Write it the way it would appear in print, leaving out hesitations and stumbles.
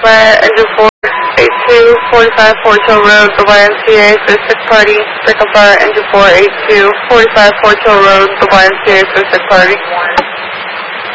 Fire, engine 482, 45 Fort Hill Road, the YMCA for sick party. Second fire, engine 482, 45 Fort Hill Road, the YMCA for sick party.